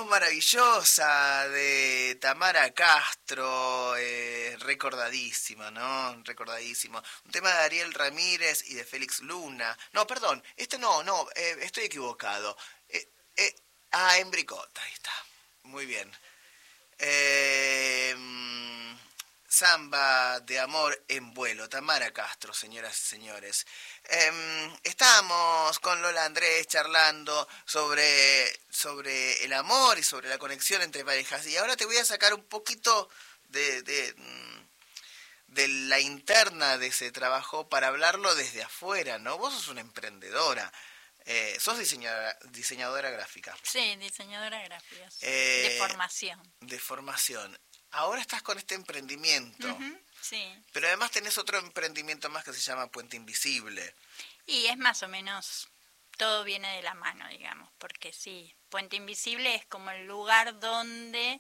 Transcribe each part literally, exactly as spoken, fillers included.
voz maravillosa de Tamara Castro, eh, recordadísima, ¿no? Recordadísimo. Un tema de Ariel Ramírez y de Félix Luna. No, perdón, este no, no, eh, estoy equivocado. Eh, eh, ah, Embricota, ahí está. Muy bien. Eh, Samba de amor en vuelo, Tamara Castro, señoras y señores. Eh, estábamos con Lola Andrés charlando sobre, sobre el amor y sobre la conexión entre parejas. Y ahora te voy a sacar un poquito de, de, de la interna de ese trabajo para hablarlo desde afuera, ¿no? Vos sos una emprendedora. Eh, sos diseñadora, diseñadora gráfica. Sí, diseñadora gráfica. Sí. Eh, de formación. De formación. Ahora estás con este emprendimiento. Uh-huh, sí. Pero además tenés otro emprendimiento más que se llama Puente Invisible. Y es más o menos, todo viene de la mano, digamos, porque sí, Puente Invisible es como el lugar donde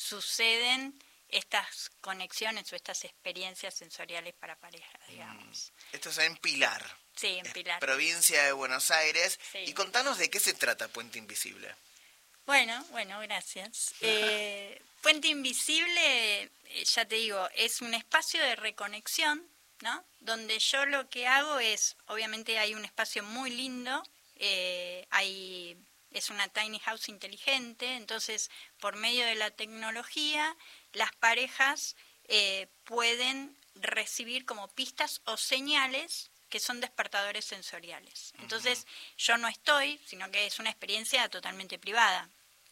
suceden estas conexiones o estas experiencias sensoriales para pareja, digamos. Mm. Esto es en Pilar. Sí, en Pilar. Provincia de Buenos Aires. Sí. Y contanos de qué se trata Puente Invisible. Bueno, bueno, gracias. Eh, Puente Invisible, ya te digo, es un espacio de reconexión, ¿no? Donde yo lo que hago es, obviamente hay un espacio muy lindo, eh, hay, es una tiny house inteligente, entonces por medio de la tecnología las parejas eh, pueden recibir como pistas o señales que son despertadores sensoriales. Entonces, yo no estoy, sino que es una experiencia totalmente privada.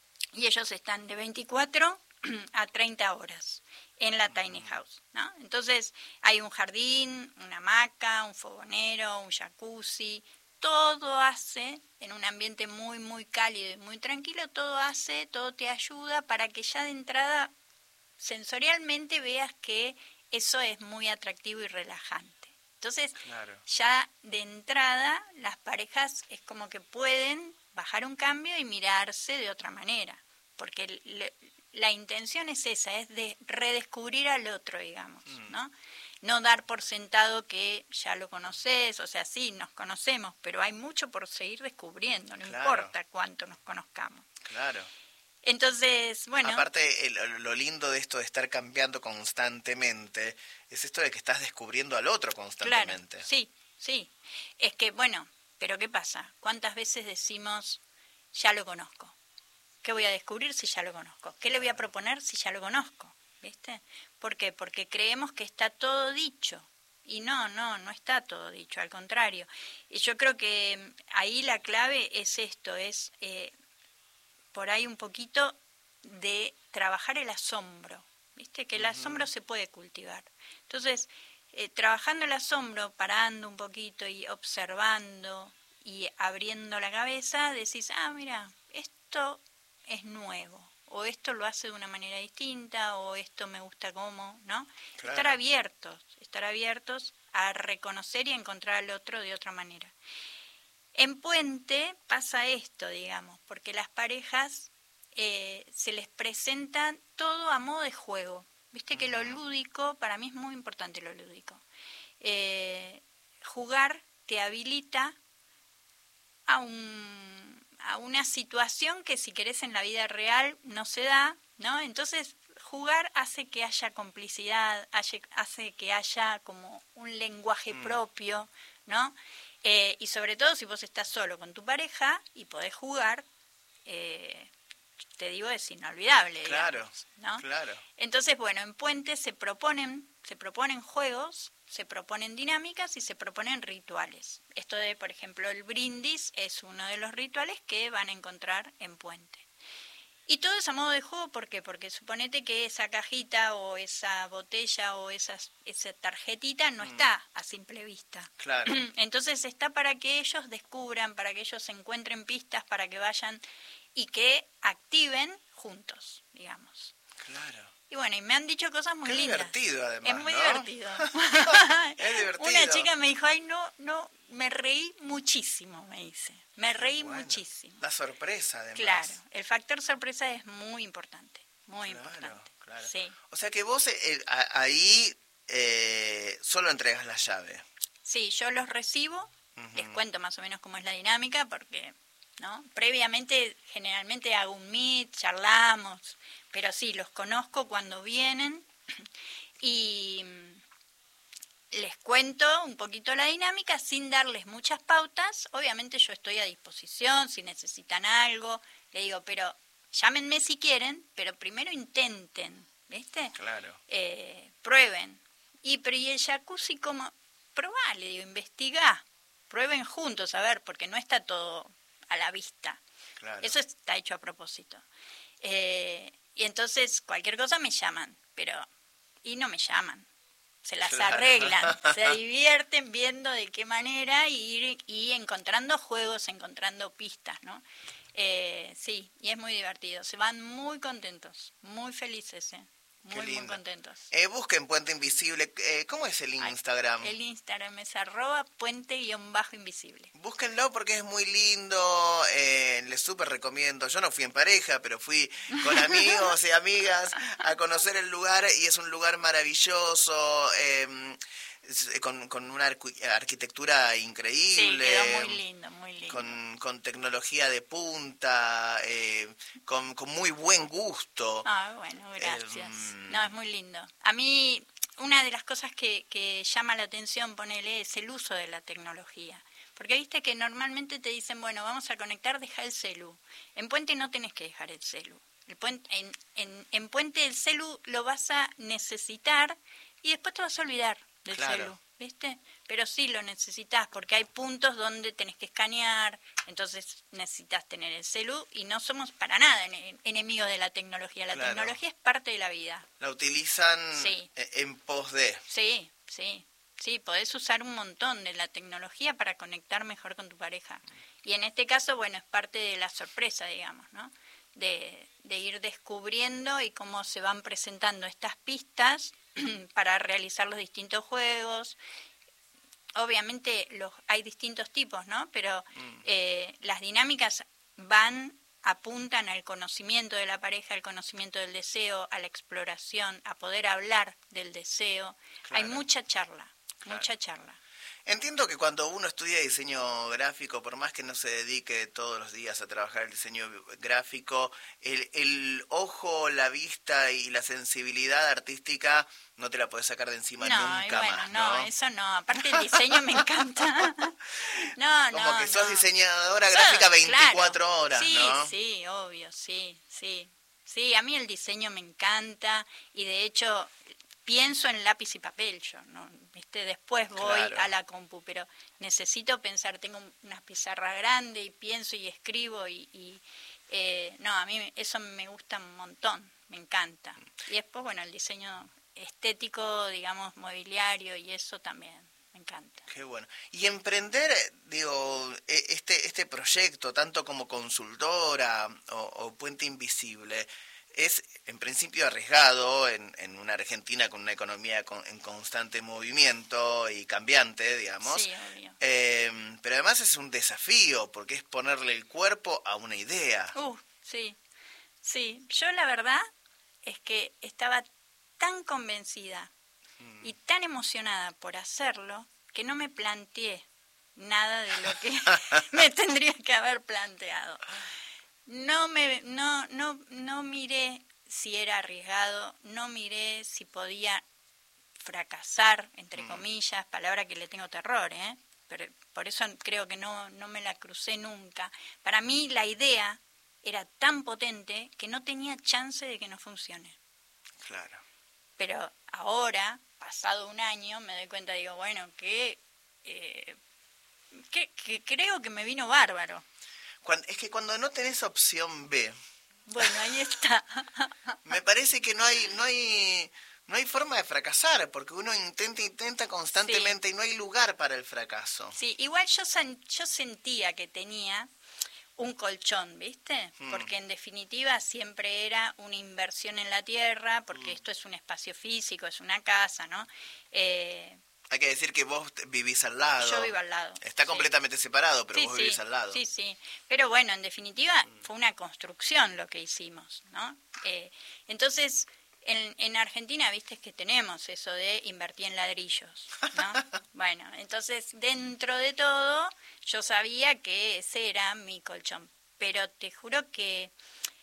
Y ellos están de veinticuatro a treinta horas en la tiny house, ¿no? Entonces, hay un jardín, una hamaca, un fogonero, un jacuzzi, todo hace, en un ambiente muy, muy cálido y muy tranquilo, todo hace, todo te ayuda para que ya de entrada, sensorialmente, veas que eso es muy atractivo y relajante. Entonces, claro, ya de entrada, las parejas es como que pueden bajar un cambio y mirarse de otra manera, porque le, la intención es esa, es de redescubrir al otro, digamos, mm. ¿no? No dar por sentado que ya lo conoces, o sea, sí, nos conocemos, pero hay mucho por seguir descubriendo, no claro. importa cuánto nos conozcamos. Claro. Entonces, bueno... Aparte, el, lo lindo de esto de estar cambiando constantemente es esto de que estás descubriendo al otro constantemente. Claro, sí, sí. Es que, bueno, pero ¿qué pasa? ¿Cuántas veces decimos, ya lo conozco? ¿Qué voy a descubrir si ya lo conozco? ¿Qué le voy a proponer si ya lo conozco? ¿Viste? ¿Por qué? Porque creemos que está todo dicho. Y no, no, no está todo dicho, al contrario. Y yo creo que ahí la clave es esto, es... Eh, por ahí un poquito de trabajar el asombro, ¿viste? Que el asombro se puede cultivar. Entonces, eh, trabajando el asombro, parando un poquito y observando y abriendo la cabeza, decís, ah, mira, esto es nuevo, o esto lo hace de una manera distinta, o esto me gusta como, ¿no? Claro. Estar abiertos, estar abiertos a reconocer y a encontrar al otro de otra manera. En Puente pasa esto, digamos, porque las parejas eh, se les presenta todo a modo de juego. Viste que lo lúdico, para mí es muy importante lo lúdico. Eh, jugar te habilita a, un, a una situación que si querés en la vida real no se da, ¿no? Entonces jugar hace que haya complicidad, hace, hace que haya como un lenguaje mm. propio, ¿no? Eh, y sobre todo si vos estás solo con tu pareja y podés jugar, eh, te digo, es inolvidable. Claro, digamos, ¿no? Claro. Entonces, bueno, en Puente se proponen, se proponen juegos, se proponen dinámicas y se proponen rituales. Esto de, por ejemplo, el brindis es uno de los rituales que van a encontrar en Puente. Y todo es a modo de juego, ¿por qué? Porque suponete que esa cajita o esa botella o esas, esa tarjetita no mm. está a simple vista. Claro. Entonces está para que ellos descubran, para que ellos encuentren pistas, para que vayan y que activen juntos, digamos. Claro. Y bueno, y me han dicho cosas muy Qué lindas. divertido, además, Es muy ¿no? divertido. Es divertido. Una chica me dijo, ay, no, no, me reí muchísimo, me dice. Me reí bueno, muchísimo. La sorpresa, además. Claro, el factor sorpresa es muy importante, muy claro, importante. Claro. Sí. O sea que vos eh, a, ahí eh, solo entregas la llave. Sí, yo los recibo, uh-huh. les cuento más o menos cómo es la dinámica, porque ¿no? Previamente, generalmente hago un meet, charlamos, pero sí, los conozco cuando vienen y les cuento un poquito la dinámica sin darles muchas pautas. Obviamente yo estoy a disposición si necesitan algo. Le digo, pero llámenme si quieren, pero primero intenten, ¿viste? Claro. Eh, prueben. Y, pero ¿y el jacuzzi cómo? Probá, le digo, investigá. Prueben juntos, a ver, porque no está todo a la vista. Claro. Eso está hecho a propósito. Eh, y entonces cualquier cosa me llaman, pero... Y no me llaman. Se las Claro. arreglan, se divierten viendo de qué manera y, ir, y encontrando juegos, encontrando pistas, ¿no? Eh, sí, y es muy divertido. Se van muy contentos, muy felices, ¿eh? Muy, muy contentos. Eh, busquen Puente Invisible. Eh, ¿Cómo es el Instagram? El Instagram es arroba puente-invisible. Búsquenlo porque es muy lindo. Eh, les súper recomiendo. Yo no fui en pareja, pero fui con amigos y amigas a conocer el lugar y es un lugar maravilloso. Eh, Con, con una arqu- arquitectura increíble. Sí, quedó muy lindo, muy lindo. Con, con tecnología de punta, eh, con, con muy buen gusto. Ah, bueno, gracias. Eh, no, es muy lindo. A mí, una de las cosas que, que llama la atención, ponele, es el uso de la tecnología. Porque viste que normalmente te dicen, bueno, vamos a conectar, deja el celu. En Puente no tenés que dejar el celu. El puente, en, en, en Puente el celu lo vas a necesitar y después te vas a olvidar del Claro. celu, ¿viste? Pero sí lo necesitas porque hay puntos donde tenés que escanear, entonces necesitas tener el celu y no somos para nada en, enemigos de la tecnología. La Claro. tecnología es parte de la vida. La utilizan Sí. en pos de... Sí, sí, sí, podés usar un montón de la tecnología para conectar mejor con tu pareja. Y en este caso, bueno, es parte de la sorpresa, digamos, ¿no? De, de ir descubriendo y cómo se van presentando estas pistas para realizar los distintos juegos. Obviamente los hay distintos tipos, ¿no? Pero Mm. eh, las dinámicas van, apuntan al conocimiento de la pareja, al conocimiento del deseo, a la exploración, a poder hablar del deseo. Claro. Hay mucha charla, Claro. mucha charla. Entiendo que cuando uno estudia diseño gráfico, por más que no se dedique todos los días a trabajar el diseño gráfico, el, el ojo, la vista y la sensibilidad artística no te la podés sacar de encima No, nunca y bueno, más, no, ¿no? eso no. Aparte el diseño me encanta. No, Como no, que sos no. diseñadora So- gráfica veinticuatro claro. horas, sí, ¿no? Sí, obvio, sí, sí. Sí, a mí el diseño me encanta y de hecho pienso en lápiz y papel yo, ¿no? ¿Viste? Después voy Claro. a la compu, pero necesito pensar, tengo unas pizarras grandes y pienso y escribo y, y eh, no, a mí eso me gusta un montón, me encanta. Y después, bueno, el diseño estético, digamos, mobiliario y eso también, me encanta. Qué bueno. Y emprender, digo, e- este este proyecto, tanto como consultora o, o Puente Invisible, es en principio arriesgado en, en una Argentina con una economía con- en constante movimiento y cambiante, digamos. Sí, obvio. Eh, pero además es un desafío porque es ponerle el cuerpo a una idea. Uh, sí, sí. Yo la verdad es que estaba tan convencida y tan emocionada por hacerlo que no me planteé nada de lo que me tendría que haber planteado. No me, no, no, no miré si era arriesgado, no miré si podía fracasar, entre Mm. comillas, palabra que le tengo terror, ¿eh? Pero por eso creo que no, no me la crucé nunca. Para mí la idea era tan potente que no tenía chance de que no funcione. Claro. Pero ahora, pasado un año, me doy cuenta, digo, bueno, que, eh, que, que creo que me vino bárbaro. Cuan- es que cuando no tenés opción B, Bueno, ahí está. me parece que no hay no hay no hay forma de fracasar porque uno intenta intenta constantemente y no hay lugar para el fracaso. Sí, igual yo, sen- yo sentía que tenía un colchón, ¿viste? Mm. Porque en definitiva siempre era una inversión en la tierra, porque Mm. esto es un espacio físico, es una casa, ¿no? Eh, Hay que decir que vos te- vivís al lado. yo vivo al lado. Está sí. completamente separado, pero Sí, vos sí, vivís al lado. Sí, sí. Pero bueno, en definitiva fue una construcción lo que hicimos, ¿no? Eh, entonces, En, en Argentina, viste que tenemos eso de invertir en ladrillos, ¿no? Bueno, entonces dentro de todo yo sabía que ese era mi colchón, pero te juro que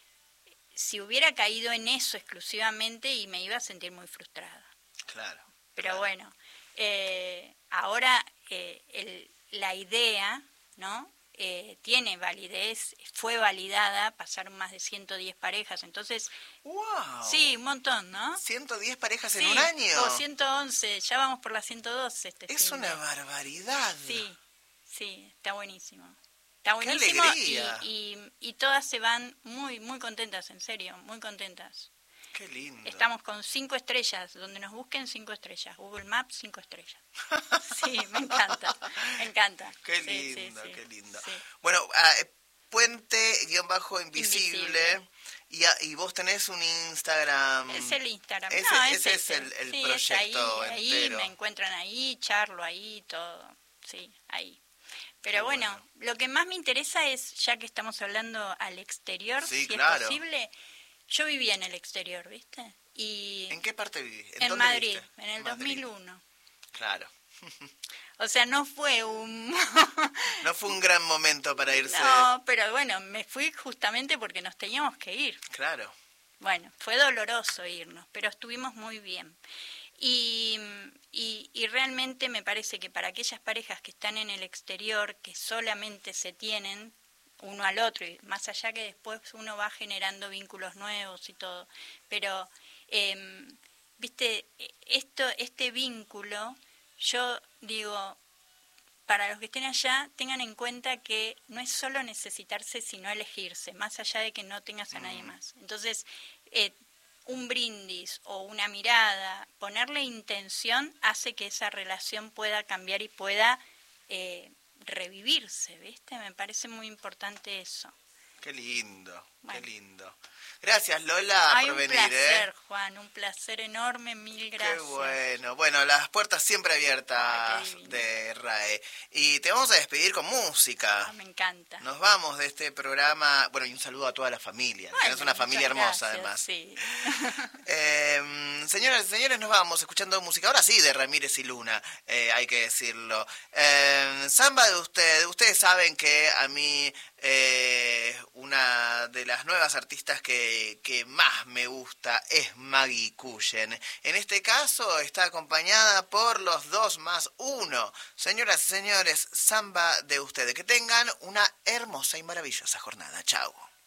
si hubiera caído en eso exclusivamente y me iba a sentir muy frustrada. Claro. Pero claro. bueno, eh, ahora eh, el, la idea, ¿no? Eh, tiene validez, fue validada, pasaron más de ciento diez parejas, entonces... ¡Wow! Sí, un montón, ¿no? ¿ciento diez parejas Sí, en un año? o ciento once, ya vamos por las ciento doce este Es fin una de- barbaridad. Sí, sí, está buenísimo. Está ¡Qué buenísimo alegría! y, y, y todas se van muy, muy contentas, en serio, muy contentas. ¡Qué lindo! Estamos con cinco estrellas, donde nos busquen cinco estrellas. Google Maps, cinco estrellas. Sí, me encanta, me encanta. ¡Qué Sí, lindo, sí, sí, qué lindo! sí. Bueno, ah, eh, puente-invisible, Invisible. y, ah, y vos tenés un Instagram. Es el Instagram. Ese, no, ese es, es el, el sí, proyecto es ahí, entero. ahí me encuentran ahí, charlo ahí, todo. Sí, ahí. Pero Qué bueno, bueno. lo que más me interesa es, ya que estamos hablando al exterior, Sí, si claro. es posible, yo vivía en el exterior, ¿viste? Y ¿En qué parte vivís? en dónde Madrid, viviste? en el Madrid. dos mil uno. Claro. O sea, no fue un... No fue un gran momento para irse. No, pero bueno, me fui justamente porque nos teníamos que ir. Claro. Bueno, fue doloroso irnos, pero estuvimos muy bien. Y, y, y realmente me parece que para aquellas parejas que están en el exterior, que solamente se tienen uno al otro, y más allá que después uno va generando vínculos nuevos y todo, pero, eh, viste, esto, este vínculo, yo digo, para los que estén allá, tengan en cuenta que no es solo necesitarse, sino elegirse, más allá de que no tengas a nadie más. Entonces, eh, un brindis o una mirada, ponerle intención hace que esa relación pueda cambiar y pueda eh, revivirse, ¿viste? Me parece muy importante eso. Qué lindo, Bueno. qué lindo. Gracias, Lola, Ay, por un venir, placer, ¿eh? Juan, un placer enorme, mil gracias. Qué bueno. Bueno, las puertas siempre Ay, abiertas qué divino. de R A E. Y te vamos a despedir con música. Ah, me encanta. Nos vamos de este programa. Bueno, y un saludo a toda la familia. Bueno, Tenés una familia muchas hermosa, gracias, además. Sí. Eh, señoras y señores, nos vamos escuchando música. Ahora sí, de Ramírez y Luna, eh, hay que decirlo. Eh, samba de usted. Ustedes saben que a mí eh, una de las nuevas artistas que, que más me gusta es Maggie Cullen. En este caso está acompañada por los dos más uno. Señoras y señores, samba de ustedes. Que tengan una hermosa y maravillosa jornada. Chao.